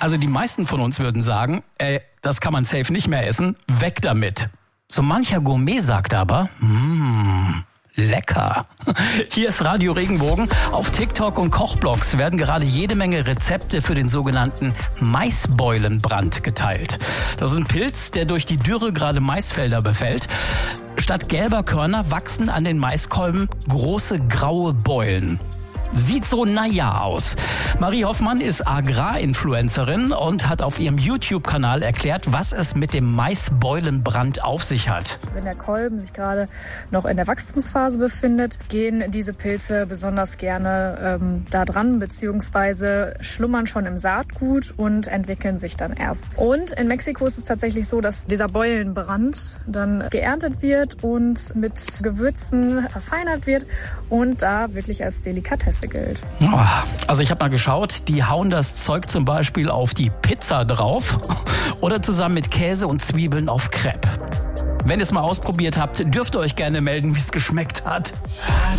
Also die meisten von uns würden sagen, das kann man safe nicht mehr essen, weg damit. So mancher Gourmet sagt aber, lecker. Hier ist Radio Regenbogen. Auf TikTok und Kochblogs werden gerade jede Menge Rezepte für den sogenannten Maisbeulenbrand geteilt. Das ist ein Pilz, der durch die Dürre gerade Maisfelder befällt. Statt gelber Körner wachsen an den Maiskolben große graue Beulen. Sieht so naja aus. Marie Hoffmann ist Agrarinfluencerin und hat auf ihrem YouTube-Kanal erklärt, was es mit dem Maisbeulenbrand auf sich hat. Wenn der Kolben sich gerade noch in der Wachstumsphase befindet, gehen diese Pilze besonders gerne da dran, beziehungsweise schlummern schon im Saatgut und entwickeln sich dann erst. Und in Mexiko ist es tatsächlich so, dass dieser Beulenbrand dann geerntet wird und mit Gewürzen verfeinert wird und da wirklich als Delikatesse gilt. Also ich habe mal geschaut, die hauen das Zeug zum Beispiel auf die Pizza drauf oder zusammen mit Käse und Zwiebeln auf Crepe. Wenn ihr es mal ausprobiert habt, dürft ihr euch gerne melden, wie es geschmeckt hat.